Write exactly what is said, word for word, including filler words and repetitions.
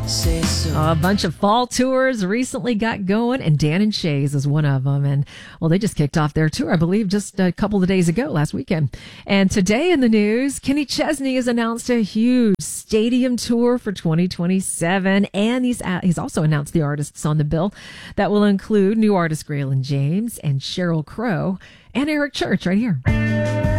say so. A bunch of fall tours recently got going, and Dan and Shay's is one of them. And, well, they just kicked off their tour, I believe, just a couple of days ago, last weekend. And today in the news, Kenny Chesney has announced a huge stadium tour for twenty twenty-seven. And he's, at, he's also announced the artists on the bill. That will include new artist Graylin James and Sheryl Crow and Eric Church right here.